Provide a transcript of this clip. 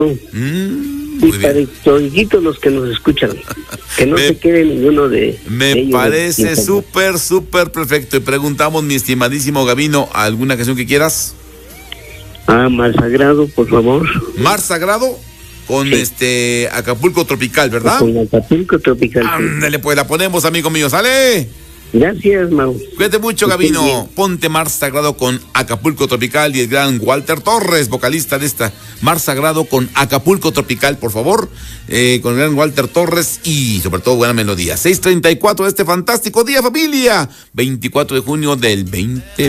Y Muy para bien. toditos los que nos escuchan, que no se quede ninguno de Me ellos parece sin súper perfecto. Y preguntamos, mi estimadísimo Gavino, ¿alguna canción que quieras? Mar Sagrado, por favor. Mar Sagrado con Sí. Acapulco Tropical, ¿verdad? Con Acapulco Tropical. Sí. Ándale, pues la ponemos, amigo mío, ¿sale? Gracias, Mau. Cuídate mucho, Que estés Gavino. bien. Ponte Mar Sagrado con Acapulco Tropical y el gran Walter Torres, vocalista de esta Mar Sagrado con Acapulco Tropical, por favor, con el gran Walter Torres y sobre todo buena melodía. 6:34 de este fantástico día, familia. 24 de junio del 2020.